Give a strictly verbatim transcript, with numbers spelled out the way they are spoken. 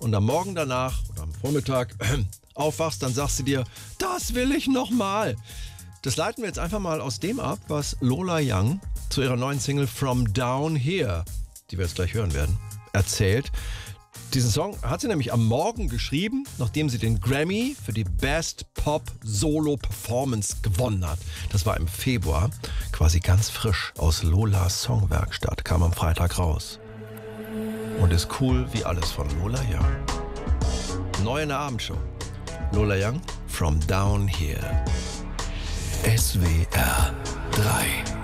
und am Morgen danach oder am Vormittag äh, aufwachst, dann sagst du dir, das will ich nochmal. Das leiten wir jetzt einfach mal aus dem ab, was Lola Young zu ihrer neuen Single From Down Here, die wir jetzt gleich hören werden, erzählt. Diesen Song hat sie nämlich am Morgen geschrieben, nachdem sie den Grammy für die Best Pop Solo Performance gewonnen hat. Das war im Februar, quasi ganz frisch aus Lolas Songwerkstatt, kam am Freitag raus. Und ist cool wie alles von Lola Young. Neu in der Abendshow. Lola Young, From Down Here. S W R drei.